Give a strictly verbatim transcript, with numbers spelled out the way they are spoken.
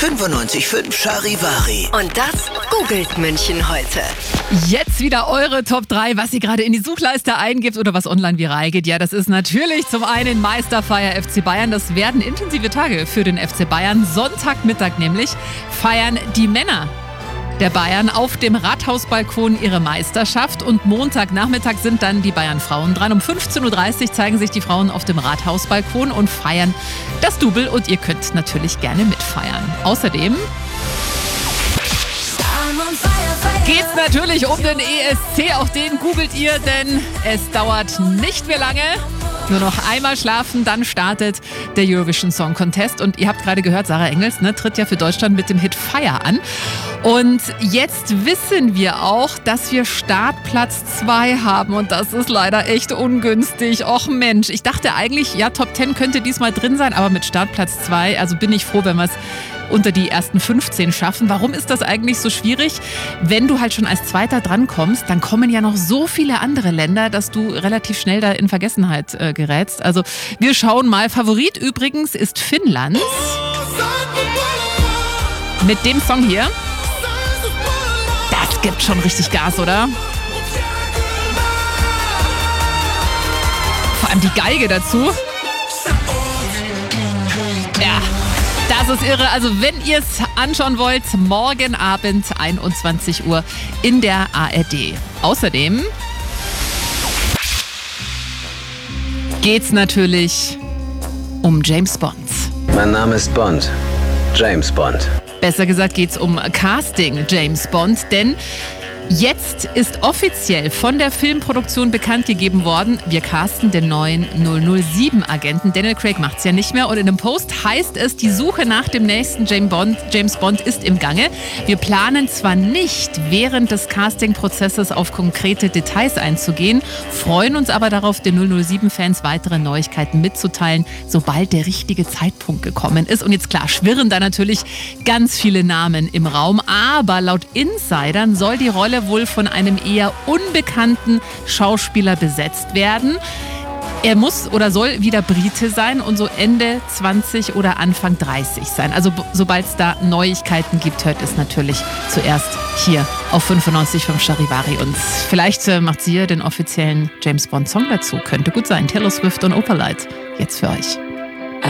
fünfundneunzig Komma fünf Charivari. Und das googelt München heute. Jetzt wieder eure Top drei, was ihr gerade in die Suchleiste eingibt oder was online viral geht. Ja, das ist natürlich zum einen Meisterfeier F C Bayern. Das werden intensive Tage für den F C Bayern. Sonntagmittag nämlich feiern die Männer der Bayern auf dem Rathausbalkon ihre Meisterschaft. Und Montagnachmittag sind dann die Bayern-Frauen dran. Um fünfzehn Uhr dreißig zeigen sich die Frauen auf dem Rathausbalkon und feiern das Double. Und ihr könnt natürlich gerne mitfeiern. Außerdem geht's natürlich um den E S C. Auch den googelt ihr, denn es dauert nicht mehr lange. Nur noch einmal schlafen, dann startet der Eurovision Song Contest. Und ihr habt gerade gehört, Sarah Engels ne, tritt ja für Deutschland mit dem Hit Fire an. Und jetzt wissen wir auch, dass wir Startplatz zwei haben. Und das ist leider echt ungünstig. Och Mensch, ich dachte eigentlich, ja, Top zehn könnte diesmal drin sein. Aber mit Startplatz zwei, also bin ich froh, wenn wir es unter die ersten fünfzehn schaffen. Warum ist das eigentlich so schwierig? Wenn du halt schon als Zweiter drankommst, dann kommen ja noch so viele andere Länder, dass du relativ schnell da in Vergessenheit äh, gerätst. Also wir schauen mal. Favorit übrigens ist Finnland. Mit dem Song hier. Das gibt schon richtig Gas, oder? Vor allem die Geige dazu. Ja. Das ist irre. Also wenn ihr es anschauen wollt, morgen Abend einundzwanzig Uhr in der A R D. Außerdem geht's natürlich um James Bond. Mein Name ist Bond. James Bond. Besser gesagt geht's um Casting James Bond, denn jetzt ist offiziell von der Filmproduktion bekannt gegeben worden, wir casten den neuen null null sieben Agenten. Daniel Craig macht's ja nicht mehr und in einem Post heißt es, die Suche nach dem nächsten James Bond, James Bond ist im Gange. Wir planen zwar nicht, während des Casting-Prozesses auf konkrete Details einzugehen, freuen uns aber darauf, den null null sieben-Fans weitere Neuigkeiten mitzuteilen, sobald der richtige Zeitpunkt gekommen ist. Und jetzt klar, schwirren da natürlich ganz viele Namen im Raum, aber laut Insidern soll die Rolle wohl von einem eher unbekannten Schauspieler besetzt werden. Er muss oder soll wieder Brite sein und so Ende zwanzig oder Anfang dreißig sein. Also sobald es da Neuigkeiten gibt, hört es natürlich zuerst hier auf fünfundneunzig Komma fünf Charivari. Und vielleicht äh, macht sie ja den offiziellen James Bond Song dazu. Könnte gut sein. Taylor Swift und Opalite. Jetzt für euch.